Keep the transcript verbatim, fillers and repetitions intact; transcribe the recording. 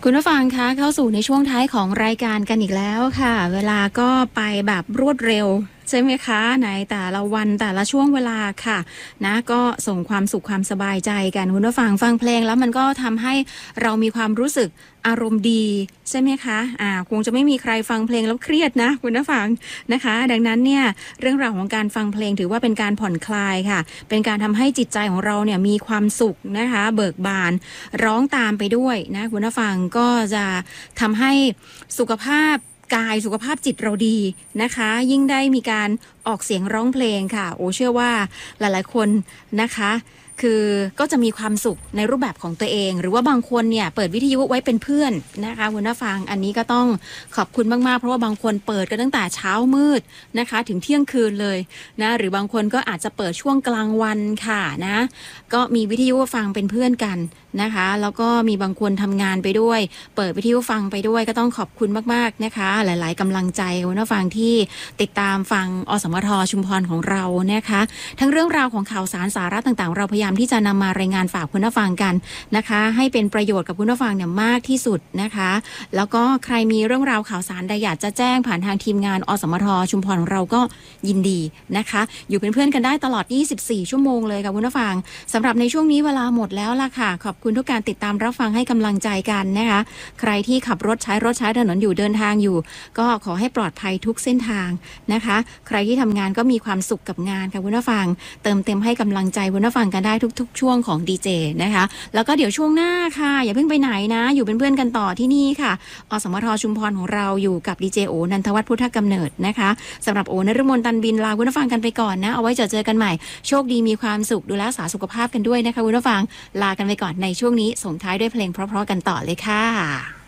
คุณผู้ฟังคะเข้าสู่ในช่วงท้ายของรายการกันอีกแล้วค่ะเวลาก็ไปแบบรวดเร็วใช่ไหมคะในแต่ละวันแต่ละช่วงเวลาค่ะนะก็ส่งความสุขความสบายใจกันคุณผู้ฟังฟังเพลงแล้วมันก็ทำให้เรามีความรู้สึกอารมณ์ดีใช่ไหมคะอ่าคงจะไม่มีใครฟังเพลงแล้วเครียดนะคุณผู้ฟังนะคะดังนั้นเนี่ยเรื่องราวของการฟังเพลงถือว่าเป็นการผ่อนคลายค่ะเป็นการทำให้จิตใจของเราเนี่ยมีความสุขนะคะเบิกบานร้องตามไปด้วยนะคุณผู้ฟังก็จะทำให้สุขภาพกายสุขภาพจิตเราดีนะคะยิ่งได้มีการออกเสียงร้องเพลงค่ะโอ้เชื่อว่าหลายๆคนนะคะคือก็จะมีความสุขในรูปแบบของตัวเองหรือว่าบางคนเนี่ยเปิดวิทยุไว้เป็นเพื่อนนะคะคุณผู้ฟังอันนี้ก็ต้องขอบคุณมากๆเพราะว่าบางคนเปิดกันตั้งแต่เช้ามืดนะคะถึงเที่ยงคืนเลยนะหรือบางคนก็อาจจะเปิดช่วงกลางวันค่ะนะก็มีวิทยุฟังเป็นเพื่อนกันนะคะแล้วก็มีบางคนทำงานไปด้วยเปิดวิทยุฟังไปด้วยก็ต้องขอบคุณมากๆนะคะหลายๆกำลังใจคุณผู้ฟังที่ติดตามฟังอสมทชุมพรของเรานะคะทั้งเรื่องราวของข่าวสารสาระต่างๆเราพยายามที่จะนำมารายงานฝากคุณผู้ฟังกันนะคะให้เป็นประโยชน์กับคุณผู้ฟังเนี่ยมากที่สุดนะคะแล้วก็ใครมีเรื่องราวข่าวสารใดอยากจะแจ้งผ่านทางทีมงานอสมทชุมพรของเราก็ยินดีนะคะอยู่เป็นเพื่อนกันได้ตลอดยี่สิบสี่ชั่วโมงเลยค่ะคุณผู้ฟังสำหรับในช่วงนี้เวลาหมดแล้วล่ะค่ะขอบคุณทุกการติดตามรับฟังให้กำลังใจกันนะคะใครที่ขับรถใช้รถใช้ถนนอยู่เดินทางอยู่ก็ขอให้ปลอดภัยทุกเส้นทางนะคะใครที่ทำงานก็มีความสุขกับงานค่ะคุณผู้ฟังเติมเต็มให้กำลังใจคุณผู้ฟังกันได้ทุกๆช่วงของดีเจนะคะแล้วก็เดี๋ยวช่วงหน้าค่ะอย่าเพิ่งไปไหนนะอยู่เป็นเพื่อนกันต่อที่นี่ค่ะอสมทชุมพรของเราอยู่กับดีเจโอนันทวัฒน์พุทธกำเนิดนะคะสำหรับโอนฤมลตันบินลาคุณผู้ฟังกันไปก่อนนะเอาไว้เจอเจอกันใหม่โชคดีมีความสุขดูแลรักษาสุขภาพกันด้วยนะคะคุณผู้ฟังลากันไปก่อนในช่วงนี้ส่งท้ายด้วยเพลงเพราะๆกันต่อเลยค่ะ